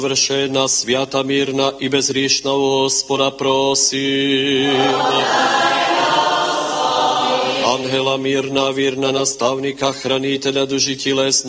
vršena, svijata, mirna i bezrišna Gospoda prosim. Angela mirna, virna nastavnika, hranitelja duši tjelesna,